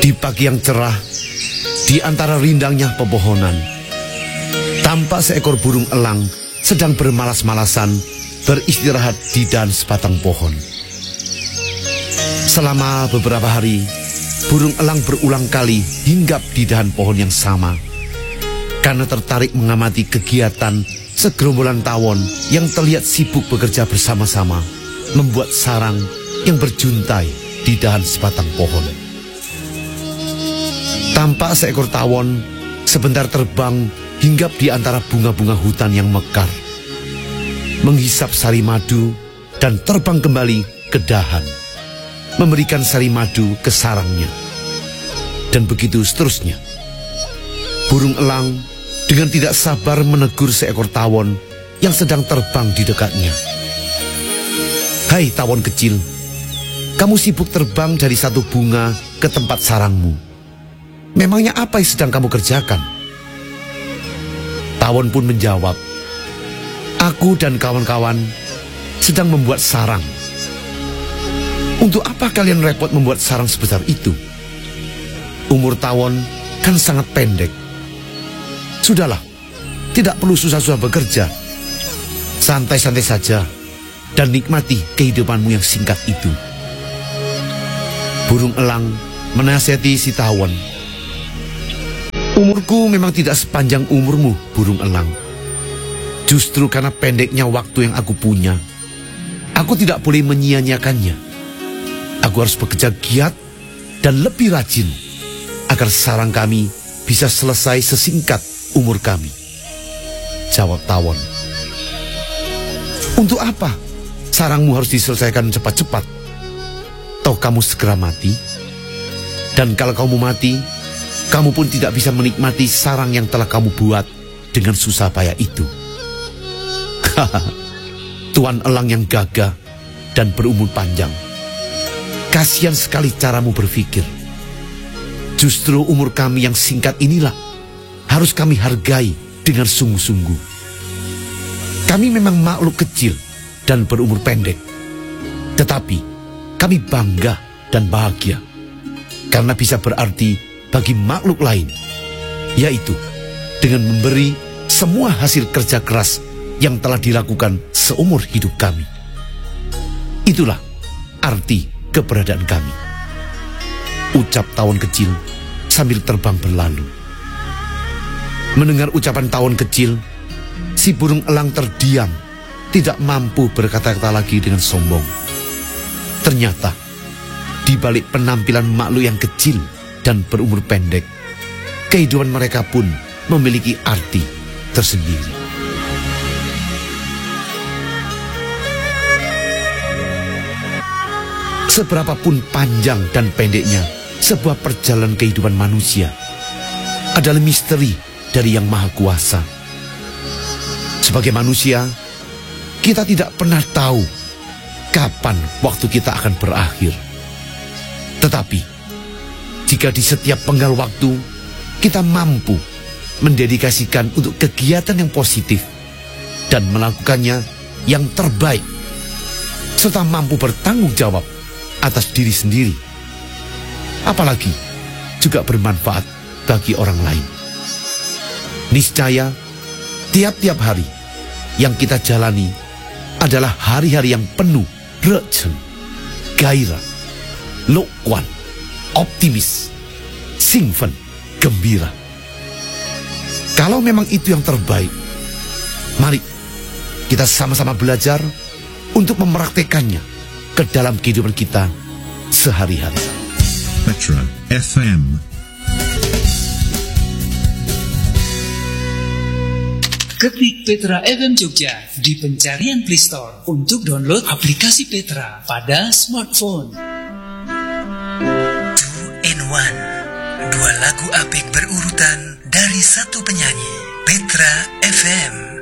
Di pagi yang cerah, di antara rindangnya pepohonan, tampak seekor burung elang sedang bermalas-malasan beristirahat di dahan sebatang pohon. Selama beberapa hari, burung elang berulang kali hinggap di dahan pohon yang sama karena tertarik mengamati kegiatan segerombolan tawon yang terlihat sibuk bekerja bersama-sama membuat sarang yang berjuntai di dahan sebatang pohon. Tampak seekor tawon sebentar terbang hinggap di antara bunga-bunga hutan yang mekar, menghisap sari madu dan terbang kembali ke dahan, memberikan sari madu ke sarangnya. Dan begitu seterusnya. Burung elang dengan tidak sabar menegur seekor tawon yang sedang terbang di dekatnya. "Hai tawon kecil, kamu sibuk terbang dari satu bunga ke tempat sarangmu. Memangnya apa yang sedang kamu kerjakan?" Tawon pun menjawab, "Aku dan kawan-kawan sedang membuat sarang." "Untuk apa kalian repot membuat sarang sebesar itu? Umur tawon kan sangat pendek. Sudahlah, tidak perlu susah-susah bekerja. Santai-santai saja dan nikmati kehidupanmu yang singkat itu." Burung elang menasihati si tawon, "Umurku memang tidak sepanjang umurmu, burung elang. Justru karena pendeknya waktu yang aku punya, aku tidak boleh menyia-nyiakannya. Aku harus bekerja giat dan lebih rajin agar sarang kami bisa selesai sesingkat umur kami." Jawab tawon, "Untuk apa sarangmu harus diselesaikan cepat-cepat? Toh kamu segera mati. Dan kalau kamu mati, kamu pun tidak bisa menikmati sarang yang telah kamu buat dengan susah payah itu." Tuan elang yang gagah dan berumur panjang, kasihan sekali caramu berpikir. Justru umur kami yang singkat inilah harus kami hargai dengan sungguh-sungguh. Kami memang makhluk kecil dan berumur pendek, tetapi kami bangga dan bahagia karena bisa berarti bagi makhluk lain, yaitu dengan memberi semua hasil kerja keras yang telah dilakukan seumur hidup kami. Itulah arti keberadaan kami, ucap tawon kecil sambil terbang berlalu. Mendengar ucapan tawon kecil, si burung elang terdiam, tidak mampu berkata-kata lagi dengan sombong. Ternyata, di balik penampilan makhluk yang kecil dan berumur pendek, kehidupan mereka pun memiliki arti tersendiri. Seberapapun panjang dan pendeknya sebuah perjalanan kehidupan manusia, adalah misteri dari Yang Maha Kuasa. Sebagai manusia, kita tidak pernah tahu kapan waktu kita akan berakhir. Tetapi, jika di setiap penggal waktu kita mampu mendedikasikan untuk kegiatan yang positif dan melakukannya yang terbaik, serta mampu bertanggung jawab atas diri sendiri, apalagi juga bermanfaat bagi orang lain, niscaya tiap-tiap hari yang kita jalani adalah hari-hari yang penuh rejeng, gairah, lokwan, optimis, singfen, gembira. Kalau memang itu yang terbaik, mari kita sama-sama belajar untuk mempraktekannya ke dalam kehidupan kita sehari-hari. Petra FM. Ketik Petra FM Jogja di pencarian Play Store untuk download aplikasi Petra pada smartphone. 2-in-1, 2 lagu apik berurutan dari satu penyanyi. Petra FM.